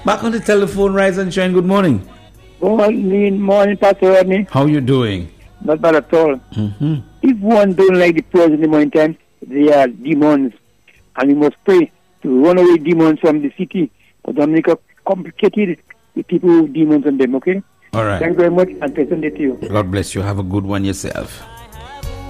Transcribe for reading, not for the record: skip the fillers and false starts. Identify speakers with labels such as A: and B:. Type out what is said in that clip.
A: Back on the telephone, Rise and Shine. Good morning.
B: Morning, Pastor Rodney.
A: How you doing?
B: Not bad at all.
A: Mm-hmm.
B: If one don't like the prayers in the morning time, they are demons. And we must pray to run away demons from the city. But Dominica complicated with people with demons on them, okay?
A: All right.
B: Thank you very much and pleasant day to you.
A: God bless you. Have a good one yourself.